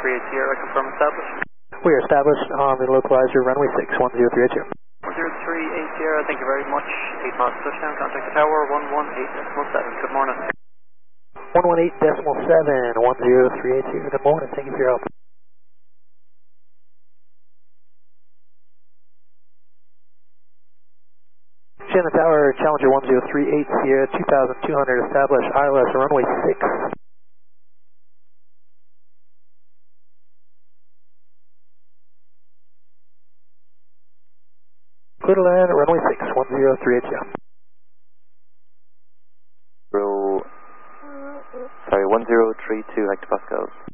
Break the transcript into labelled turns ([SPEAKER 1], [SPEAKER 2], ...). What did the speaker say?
[SPEAKER 1] I confirm established.
[SPEAKER 2] We are established on the localizer runway 6, 10380.
[SPEAKER 1] 10380, thank you very much. 8 miles touchdown, contact the tower, 118.7. Good morning.
[SPEAKER 2] 118.7, 10382. Good morning, thank you for your help. Shannon Tower, Challenger 10380, Sierra 2200, established ILS runway 6. Clear to land, runway 6, 10380.
[SPEAKER 3] 1032 hectopascals.